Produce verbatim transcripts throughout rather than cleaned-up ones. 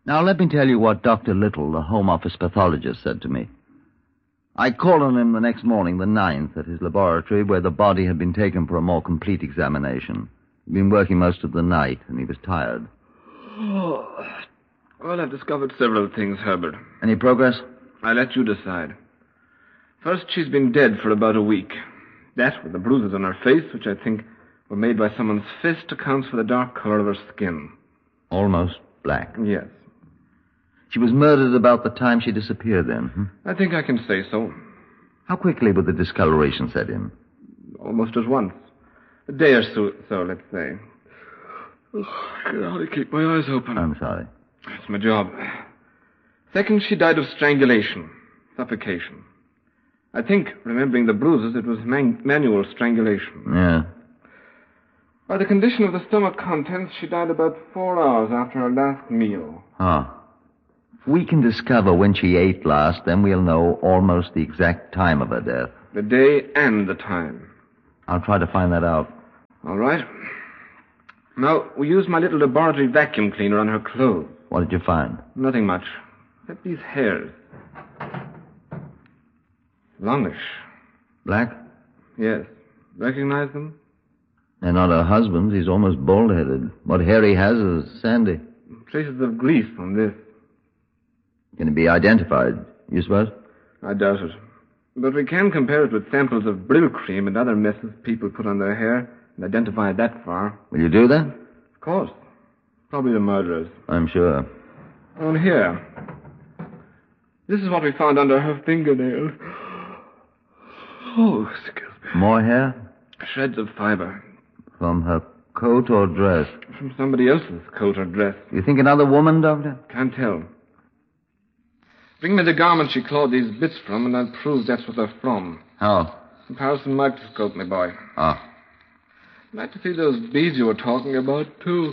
Now, let me tell you what Doctor Little, the Home Office pathologist, said to me. I called on him the next morning, the ninth, at his laboratory, where the body had been taken for a more complete examination. He'd been working most of the night, and he was tired. Oh. Well, I've discovered several things, Herbert. Any progress? I let you decide. First, she's been dead for about a week. That, with the bruises on her face, which I think were made by someone's fist, accounts for the dark color of her skin. Almost black. Yes. She was murdered about the time she disappeared then, hmm? I think I can say so. How quickly would the discoloration set in? Almost at once. A day or so, so let's say. Oh, I can hardly keep my eyes open. I'm sorry. That's my job. Second, she died of strangulation. Suffocation. I think, remembering the bruises, it was man- manual strangulation. Yeah. By the condition of the stomach contents, she died about four hours after her last meal. Ah. If we can discover when she ate last, then we'll know almost the exact time of her death. The day and the time. I'll try to find that out. All right. Now, we used my little laboratory vacuum cleaner on her clothes. What did you find? Nothing much. Except these hairs. Longish. Black? Yes. Recognize them? They're not her husband's. He's almost bald-headed. What hair he has is sandy. Traces of grease on this. Can it be identified, you suppose? I doubt it. But we can compare it with samples of Brill cream and other messes people put on their hair and identify it that far. Will you do that? Of course. Probably the murderers. I'm sure. On here. This is what we found under her fingernails. Oh, excuse me. More hair? Shreds of fiber. From her coat or dress? From somebody else's coat or dress. You think another woman, Doctor? Can't tell. Bring me the garment she clawed these bits from, and I'll prove that's what they're from. How? Comparison microscope, my boy. Ah. I'd like to see those beads you were talking about, too.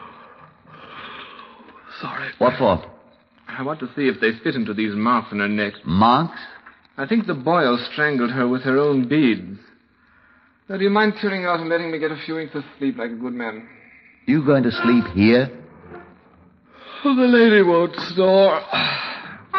Sorry. What for? I want to see if they fit into these marks on her neck. Marks? I think the boil strangled her with her own beads. Now, do you mind clearing out and letting me get a few winks of sleep like a good man? You going to sleep here? Oh, the lady won't snore.